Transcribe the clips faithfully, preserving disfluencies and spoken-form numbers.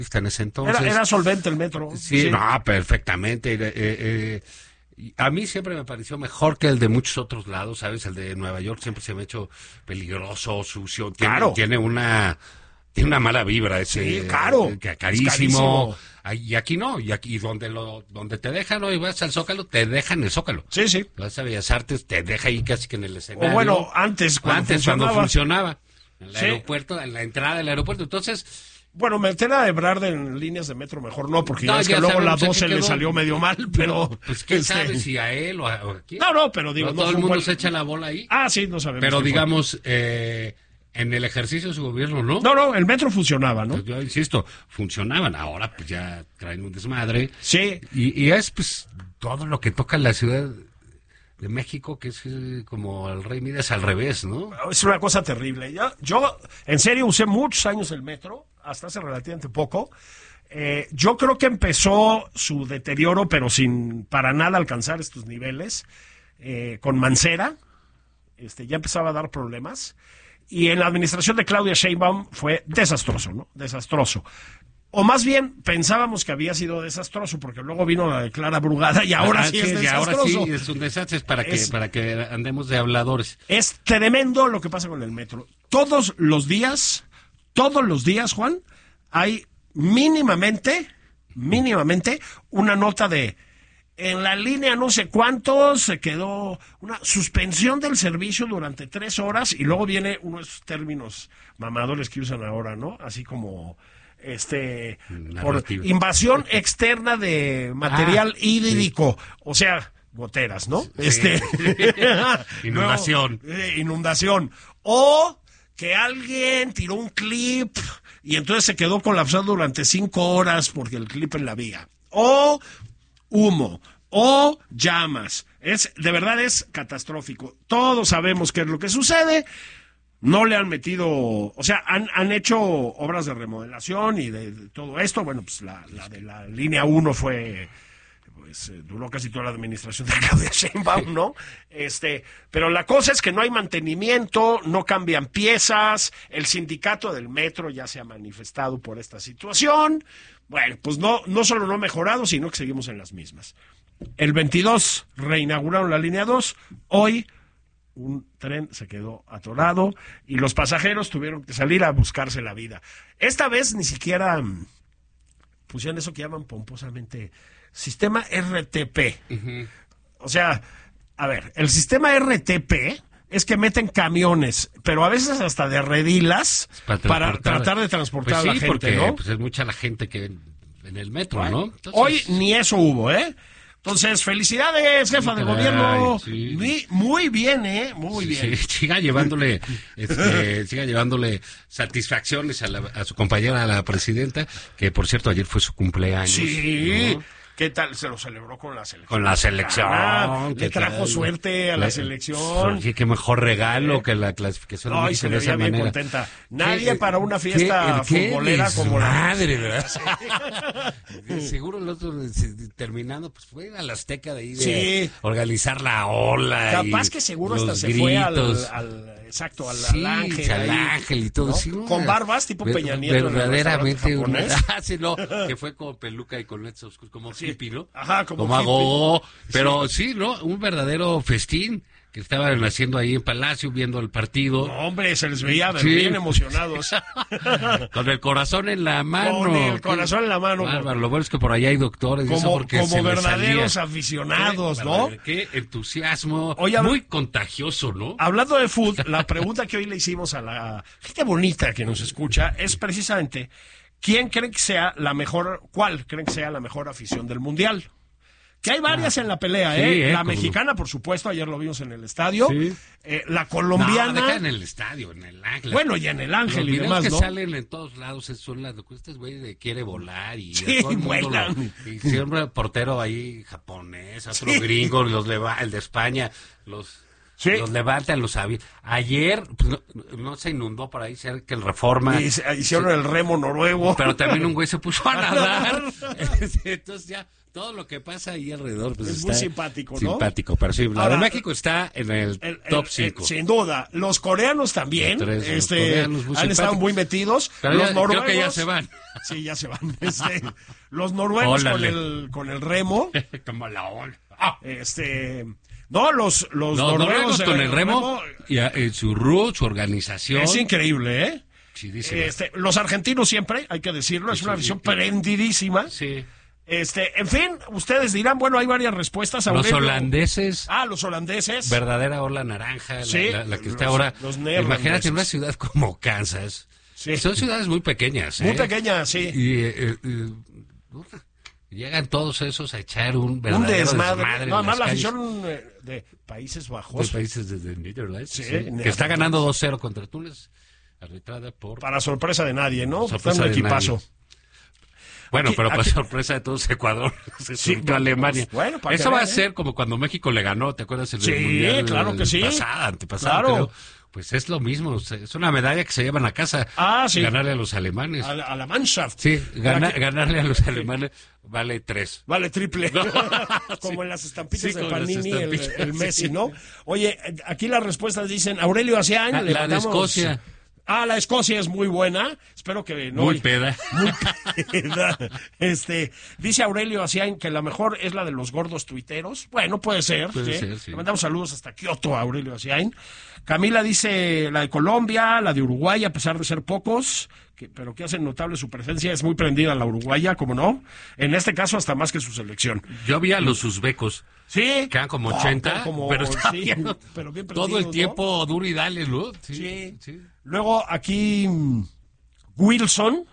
en ese entonces. Era, era solvente el metro. Sí, sí. No, perfectamente. Eh, eh, eh, a mí siempre me pareció mejor que el de muchos otros lados, ¿sabes? El de Nueva York siempre se me ha hecho peligroso, sucio. Tiene, claro. Tiene una... Tiene una mala vibra ese. Sí, caro. Eh, carísimo. carísimo. Y aquí no, y aquí donde lo donde te dejan, hoy vas al Zócalo, te dejan el Zócalo. Sí, sí. Vas a Bellas Artes, te deja ahí casi que en el escenario. O bueno, antes cuando antes funcionaba. cuando funcionaba. En el Sí. aeropuerto, en la entrada del aeropuerto. Entonces, bueno, meter a Ebrard en líneas de metro mejor no, porque no, ya es que ya luego la sabemos en doce qué le quedó. salió medio mal, pero... pues quién este, sabe si a él o a, o a quién. No, no, pero digo... No, no todo el fue un mundo buen- se echa la bola ahí. Ah, sí, no sabemos. Pero qué fue. digamos, eh, en el ejercicio de su gobierno, ¿no? No, no, el metro funcionaba, ¿no? Pues yo insisto, funcionaban. Ahora pues ya traen un desmadre. Sí. Y, y es pues todo lo que toca la Ciudad de México, que es eh, como el Rey Midas al revés, ¿no? Es una cosa terrible. Yo, yo, en serio, usé muchos años el metro, hasta hace relativamente poco. Eh, yo creo que empezó su deterioro, pero sin para nada alcanzar estos niveles, eh, con Mancera. Este, ya empezaba a dar problemas. Y en la administración de Claudia Sheinbaum fue desastroso, ¿no? Desastroso. O más bien, pensábamos que había sido desastroso, porque luego vino la de Clara Brugada y ahora Ah, sí es y ahora desastroso. sí es un desastre, es para que, Es- para que andemos de habladores. Es tremendo lo que pasa con el metro. Todos los días, todos los días, Juan, hay mínimamente, mínimamente, una nota de en la línea no sé cuántos se quedó una suspensión del servicio durante tres horas y luego viene unos términos mamadores que usan ahora, ¿no? Así como este por Narrativa. invasión externa de material Ah, hídrico, o sea, goteras, ¿no? Sí. Este Inundación. Luego, eh, inundación. O que alguien tiró un clip y entonces se quedó colapsado durante cinco horas porque el clip en la vía. O humo. O llamas. Es, de verdad es catastrófico. Todos sabemos qué es lo que sucede. No le han metido, o sea, han, han hecho obras de remodelación y de, de todo esto. Bueno, pues la, la de la línea uno fue, pues eh, duró casi toda la administración de Claudia Sheinbaum, ¿no? Este, pero la cosa es que no hay mantenimiento, no cambian piezas, el sindicato del metro ya se ha manifestado por esta situación. Bueno, pues no, no solo no ha mejorado, sino que seguimos en las mismas. El veintidós reinauguraron la línea dos, hoy un tren se quedó atorado y los pasajeros tuvieron que salir a buscarse la vida. Esta vez ni siquiera mm, pusieron eso que llaman pomposamente sistema R T P. Uh-huh. O sea, a ver, el sistema R T P es que meten camiones, pero a veces hasta de redilas para, para tratar de transportar pues sí, a la gente, porque, ¿no? Pues es mucha la gente que en, en el metro, bueno, ¿no? Entonces, hoy ni eso hubo, ¿eh? Entonces, felicidades, jefa de gobierno. Sí. Muy, muy bien, ¿eh? Muy sí, bien. Sí, siga llevándole, este, siga llevándole satisfacciones a, la, a su compañera, a la presidenta, que por cierto ayer fue su cumpleaños. Sí. ¿no? ¿Qué tal? Se lo celebró con la selección. Con la selección. Ah, le trajo tal? suerte a la, la selección. Sí, qué mejor regalo ¿Eh? que la clasificación. Ay, se de esa bien manera. contenta. Nadie ¿Qué, para una fiesta qué, futbolera qué como la... Madre, ¿verdad? Seguro el otro, terminando, pues fue a la Azteca de ahí de sí. organizar la ola. Capaz y que seguro hasta se gritos. fue al, al... Exacto, al, sí, al ángel. Al ángel y todo. ¿no? Sí, con barbas tipo ver, Peña Nieto. Verdaderamente. Una, sí, no, que fue con peluca y con lentes oscuros, como sí. hippie, ¿no? Ajá, como, como hago, pero sí. sí, ¿no? Un verdadero festín que estaban haciendo ahí en Palacio viendo el partido. No, hombre, se les veía sí. bien emocionados. Con el corazón en la mano. Con el corazón en la mano. Bárbaro, lo bueno es que por allá hay doctores. Como, eso porque como se verdaderos aficionados, qué, ¿no? Qué entusiasmo. Oye, muy contagioso, ¿no? Hablando de fútbol, la pregunta que hoy le hicimos a la gente bonita que nos escucha es precisamente, ¿quién creen que sea la mejor, cuál creen que sea la mejor afición del Mundial? Que hay varias ah, en la pelea, ¿eh? Sí, eh la como... mexicana, por supuesto, ayer lo vimos en el estadio. Sí. Eh, la colombiana. No, deja en el estadio, en el Ángel. Bueno, y en el Ángel los y demás, que ¿no? salen en todos lados son las de güey de quiere volar y sí, todo el mundo lo, y siempre el portero ahí japonés, otro sí. gringo, los leva, el de España, los sí. los levantan, los aviones. Ayer pues, no, no se inundó por ahí cerca que el Reforma. Y hicieron sí. el remo noruego. Pero también un güey se puso a nadar. Entonces ya todo lo que pasa ahí alrededor pues es está muy simpático, ¿no? Simpático, pero sí, la Ahora, de México está en el, el top cinco. Sin duda. Los coreanos también tres, este, los coreanos muy han estado muy metidos. Pero los ya, noruegos, creo que ya se van. Sí, ya se van. Este, los noruegos con el, con el remo. Como la ola. Ah. Este... No, los, los no, noruegos, noruegos con el, el remo, remo y a, en su root, su organización. Es increíble, ¿eh? Chidísimo. Este, los argentinos siempre, hay que decirlo, es sí, una visión sí, prendidísima. Sí. Este, en fin, ustedes dirán, bueno, hay varias respuestas. Los Aurelio. holandeses. Ah, los holandeses. Verdadera ola naranja, sí, la, la, la que los, está ahora. Los Imagínate en una ciudad como Kansas. Sí. Son ciudades muy pequeñas, ¿eh? Muy pequeñas, sí. Y, eh, eh, llegan todos esos a echar un verdadero un desmadre. desmadre No, además la afición de Países Bajos. De países de Netherlands. Sí, sí, que está ganando dos cero contra Túnez. Arbitrada por... Para sorpresa de nadie, ¿no? Fue un equipazo. Nadie. Bueno, aquí, pero para aquí... sorpresa de todos, Ecuador se sí, bueno, a Alemania. Bueno, para Eso va ver, a ser ¿eh? como cuando México le ganó, ¿te acuerdas? El sí, mundial, claro que sí. Pasada, antepasada, claro. Creo. Pues es lo mismo, es una medalla que se llevan a casa. Ah, sí. Ganarle a los alemanes. A la, a la Mannschaft. Sí, gana, que... ganarle a los alemanes vale tres. Vale triple. No. Como sí. En las estampitas sí, de Panini, estampitas, el, el Messi, sí. ¿no? Oye, aquí las respuestas dicen, Aurelio Asiain, la, le la mandamos... de Escocia. Ah, la Escocia es muy buena. Espero que no. Muy peda. Muy peda. Este, dice Aurelio Asiain que la mejor es la de los gordos tuiteros. Bueno, puede ser. Puede ¿sí? ser, sí. Le mandamos saludos hasta Kioto a Aurelio Asiain. Camila dice la de Colombia, la de Uruguay, a pesar de ser pocos, que, pero que hacen notable su presencia. Es muy prendida la uruguaya, como no. En este caso, hasta más que su selección. Yo vi a los uzbecos. Sí. Quedan como ochenta, oh, como, pero, está sí, bien, pero bien todo el tiempo ¿no? duro y dale, ¿no? Sí, sí. sí. Luego aquí Wilson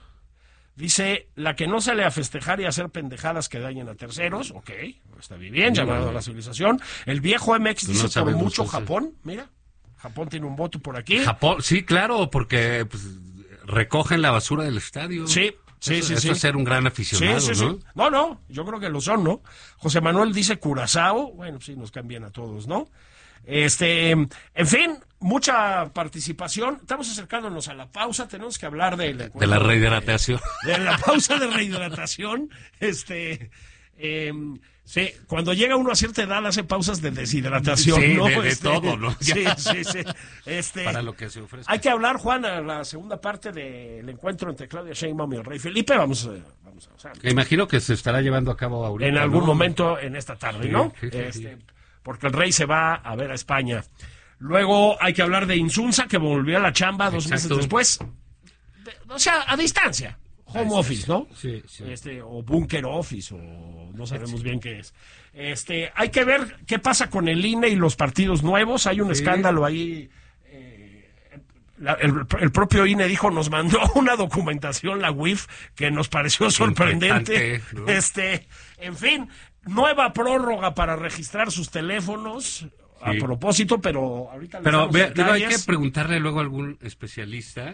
dice, la que no sale a festejar y a hacer pendejadas que dañen a terceros. Ok, está bien, llamado a la civilización. El viejo M X dice, no por mucho entonces. Japón, mira. Japón tiene un voto por aquí. Japón, sí, claro, porque pues, recogen la basura del estadio. Sí. Sí, eso, sí, eso sí. es ser un gran aficionado, sí, sí, ¿no? Sí. No, no, yo creo que lo son, ¿no? José Manuel dice Curazao, bueno, sí, nos cambian a todos, ¿no? Este, en fin, mucha participación. Estamos acercándonos a la pausa, tenemos que hablar de... De la rehidratación. De, de la pausa de rehidratación, este... Eh, sí, cuando llega uno a cierta edad hace pausas de deshidratación, sí, ¿no? de, de este, todo, ¿no? Sí, sí, sí. Este, para lo que se ofrece. Hay que hablar, Juan, a la segunda parte del encuentro entre Claudia Sheinbaum y el Rey Felipe. Vamos a... Vamos a o sea, Me imagino que se estará llevando a cabo ahorita, en algún ¿no? momento en esta tarde, sí, ¿no? Sí, sí, este, sí. Porque el Rey se va a ver a España. Luego hay que hablar de Insunza, que volvió a la chamba dos Exacto. meses después. De, o sea, a distancia. Home office, ¿no? Sí, sí. Este, o bunker office, o no sabemos sí. bien qué es. Este, hay que ver qué pasa con el I N E y los partidos nuevos. Hay un sí. escándalo ahí. Eh, la, el, el propio I N E dijo, nos mandó una documentación, la U I F, que nos pareció sorprendente. ¿No? Este, en fin, nueva prórroga para registrar sus teléfonos. Sí. A propósito, pero ahorita... Pero ve, digo, hay que preguntarle luego a algún especialista...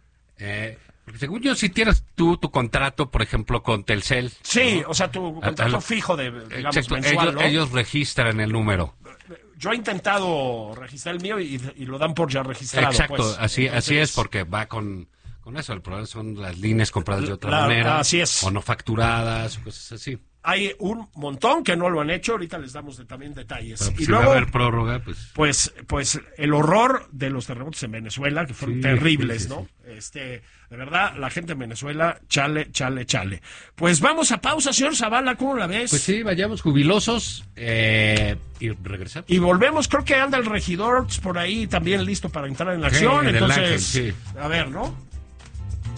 Eh, porque según yo, si tienes tú tu contrato, por ejemplo, con Telcel. Sí, ¿no? o sea, tu contrato a, a lo, fijo de, digamos, exacto, mensual, ellos, ¿no? ellos registran el número. Yo he intentado registrar el mío y, y lo dan por ya registrado. Exacto, pues. así, Entonces, así es, porque va con, con eso. El problema son las líneas compradas de otra la, manera. Así es. O no facturadas, o cosas así. Hay un montón que no lo han hecho, ahorita les damos de, también detalles. Pero, pues, y si luego, va a haber prórroga, pues... pues... Pues el horror de los terremotos en Venezuela, que fueron sí, terribles, sí, sí, ¿no? sí. Este, de verdad, la gente en Venezuela, chale, chale, chale. Pues vamos a pausa, señor Zavala, ¿cómo la ves? Pues sí, vayamos jubilosos eh, y regresamos. Y volvemos, creo que anda el regidor por ahí también listo para entrar en la acción, sí, entonces, Ángel, sí. a ver, ¿no?